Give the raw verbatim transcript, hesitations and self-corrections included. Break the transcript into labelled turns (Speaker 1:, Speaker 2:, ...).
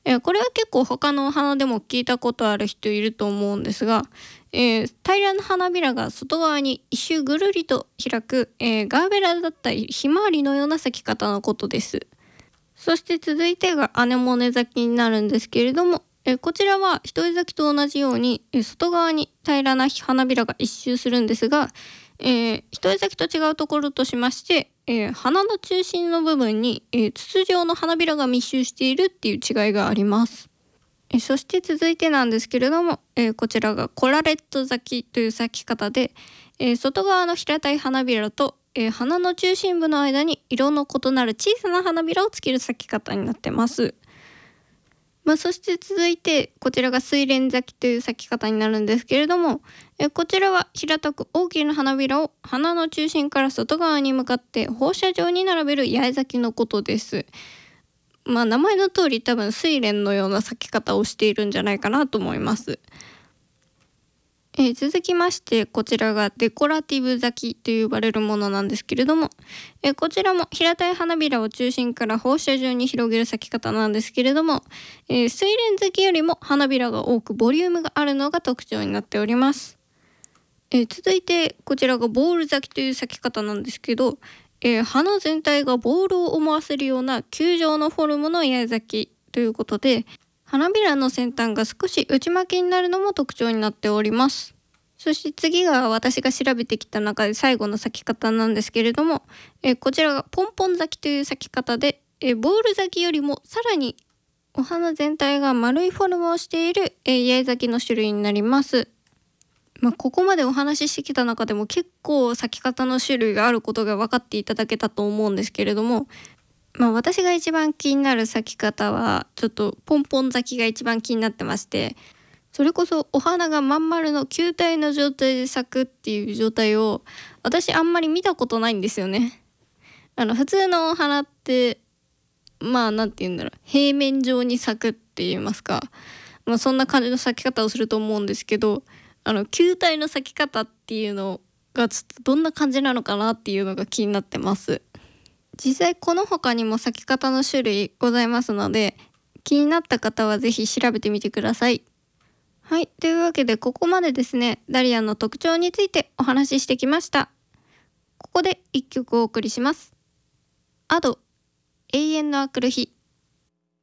Speaker 1: えーこれは結構他のお花でも聞いたことある人いると思うんですが、えー平らな花びらが外側に一周ぐるりと開く、えーガーベラだったりひまわりのような咲き方のことです。そして続いてがアネモネ咲きになるんですけれども、えーこちらは一重咲きと同じように、えー外側に平らな花びらが一周するんですが、えー一重咲きと違うところとしまして、えー花の中心の部分に、えー筒状の花びらが密集しているっていう違いがあります。えーそして続いてなんですけれども、えーこちらがコラレット咲きという咲き方で、えー外側の平たい花びらと、えー花の中心部の間に色の異なる小さな花びらをつける咲き方になってます。まあ、そして続いてこちらが睡蓮咲きという咲き方になるんですけれども、えこちらは平たく大きな花びらを花の中心から外側に向かって放射状に並べる八重咲きのことです。まあ名前の通り多分睡蓮のような咲き方をしているんじゃないかなと思います。えー続きましてこちらがデコラティブ咲きと呼ばれるものなんですけれども、えーこちらも平たい花びらを中心から放射状に広げる咲き方なんですけれども、えー、睡蓮咲きよりも花びらが多くボリュームがあるのが特徴になっております。えー続いてこちらがボール咲きという咲き方なんですけど、えー花全体がボールを思わせるような球状のフォルムの八重咲きということで、花びらの先端が少し内巻きになるのも特徴になっております。そして次が私が調べてきた中で最後の咲き方なんですけれども、えーこちらがポンポン咲きという咲き方で、えーボール咲きよりもさらにお花全体が丸いフォルムをしている、えー八重咲きの種類になります。まあ、ここまでお話ししてきた中でも結構咲き方の種類があることが分かっていただけたと思うんですけれども、まあ、私が一番気になる咲き方はちょっとポンポン咲きが一番気になってまして、それこそお花がまん丸の球体の状態で咲くっていう状態を私あんまり見たことないんですよね。あの普通のお花ってまあなんて言うんだろう、平面上に咲くって言いますか、まあ、そんな感じの咲き方をすると思うんですけど、あの球体の咲き方っていうのがちょっとどんな感じなのかなっていうのが気になってます。実際この他にも咲き方の種類ございますので、気になった方はぜひ調べてみてください。はい、というわけでここまでですね、ダリアの特徴についてお話ししてきました。ここで一曲お送りします。アド、永遠のあくる日。